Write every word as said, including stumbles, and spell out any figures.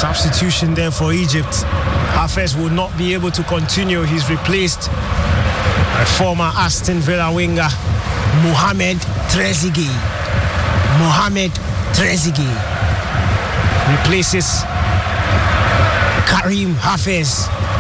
Substitution there for Egypt. Hafez will not be able to continue. He's replaced by former Aston Villa winger Mohamed Trezeguet. Mohamed Trezeguet replaces Karim Hafez.